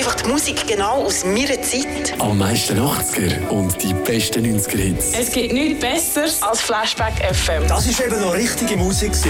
einfach die Musik genau aus meiner Zeit. Am meisten 80er und die besten 90er-Hits. Es gibt nichts Besseres als Flashback FM. Das ist eben noch richtige Musik.